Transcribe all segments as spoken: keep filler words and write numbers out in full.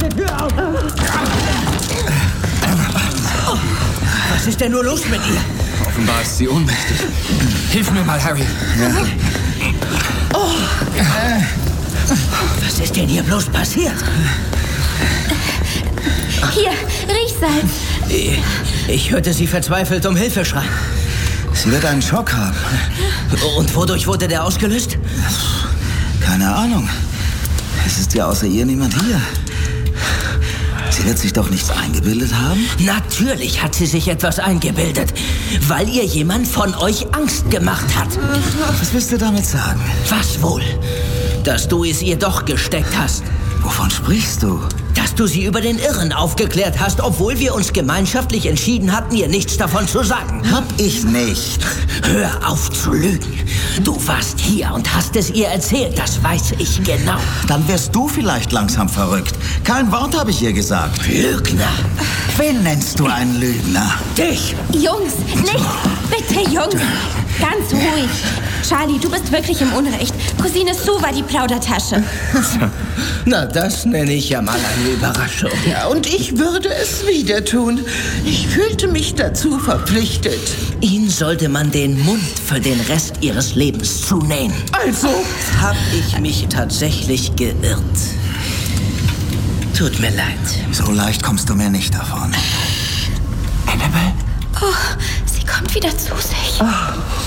die Tür auf! Was ist denn nur los mit ihr? Offenbar ist sie ohnmächtig. Hilf mir mal, Harry. Ja. Oh. Was ist denn hier bloß passiert? Hier, Riechsalz. Ich, ich hörte sie verzweifelt um Hilfe schreien. Sie wird einen Schock haben. Und wodurch wurde der ausgelöst? Keine Ahnung. Es ist ja außer ihr niemand hier. Sie wird sich doch nichts eingebildet haben? Natürlich hat sie sich etwas eingebildet, weil ihr jemand von euch Angst gemacht hat. Was willst du damit sagen? Was wohl? Dass du es ihr doch gesteckt hast. Wovon sprichst du? Dass du sie über den Irren aufgeklärt hast, obwohl wir uns gemeinschaftlich entschieden hatten, ihr nichts davon zu sagen. Hab ich nicht. Hör auf zu lügen. Du warst hier und hast es ihr erzählt, das weiß ich genau. Dann wirst du vielleicht langsam verrückt. Kein Wort habe ich ihr gesagt. Lügner. Wen nennst du einen Lügner? Dich. Jungs, nicht. Bitte, Jungs. Ganz ruhig. Charlie, du bist wirklich im Unrecht. Cousine Sue war die Plaudertasche. Na, das nenne ich ja mal eine Überraschung. Ja, und ich würde es wieder tun. Ich fühlte mich dazu verpflichtet. Ihnen sollte man den Mund für den Rest Ihres Lebens zunähen. Also hab ich mich tatsächlich geirrt. Tut mir leid. So leicht kommst du mir nicht davon. Annabelle? Oh, sie kommt wieder zu sich. Oh.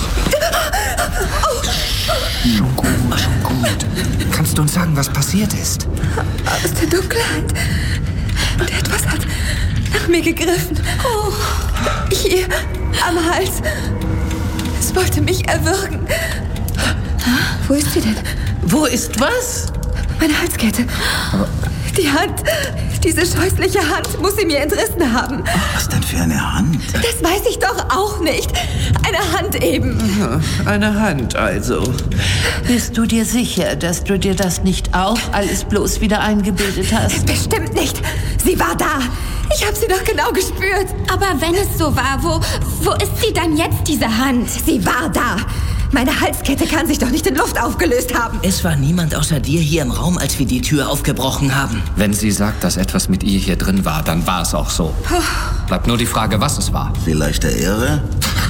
Oh. Schon gut, schon gut. Kannst du uns sagen, was passiert ist? Aus der Dunkelheit. Und etwas hat nach mir gegriffen. Oh. Hier, am Hals. Es wollte mich erwürgen. Wo ist sie denn? Wo ist was? Meine Halskette. Aber die Hand, diese scheußliche Hand muss sie mir entrissen haben. Was denn für eine Hand? Das weiß ich doch auch nicht. Eine Hand eben. Eine Hand also. Bist du dir sicher, dass du dir das nicht auch alles bloß wieder eingebildet hast? Bestimmt nicht. Sie war da. Ich habe sie doch genau gespürt. Aber wenn es so war, wo, wo ist sie dann jetzt, diese Hand? Sie war da. Meine Halskette kann sich doch nicht in Luft aufgelöst haben. Es war niemand außer dir hier im Raum, als wir die Tür aufgebrochen haben. Wenn sie sagt, dass etwas mit ihr hier drin war, dann war es auch so. Bleibt nur die Frage, was es war. Vielleicht der Irre?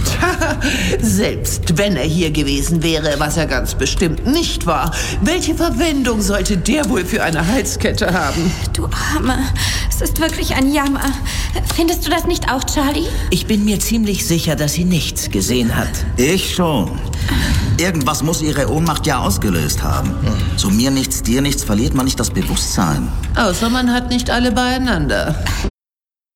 Selbst wenn er hier gewesen wäre, was er ganz bestimmt nicht war, welche Verwendung sollte der wohl für eine Halskette haben? Du Arme, es ist wirklich ein Jammer. Findest du das nicht auch, Charlie? Ich bin mir ziemlich sicher, dass sie nichts gesehen hat. Ich schon. Irgendwas muss ihre Ohnmacht ja ausgelöst haben. So mir nichts, dir nichts, verliert man nicht das Bewusstsein. Außer man hat nicht alle beieinander.